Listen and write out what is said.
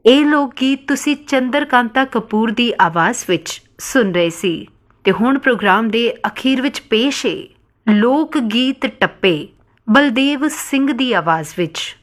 ਇਹ ਲੋਕ ਗੀਤ ਤੁਸੀਂ ਚੰਦਰਕਾਂਤਾ ਕਪੂਰ ਦੀ ਆਵਾਜ਼ ਵਿੱਚ ਸੁਣ ਰਹੇ ਸੀ ਤੇ ਹੁਣ ਪ੍ਰੋਗਰਾਮ ਦੇ ਅਖੀਰ ਵਿੱਚ ਪੇਸ਼ ਹੈ ਲੋਕ ਗੀਤ ਟੱਪੇ ਬਲਦੇਵ ਸਿੰਘ ਦੀ ਆਵਾਜ਼ ਵਿੱਚ।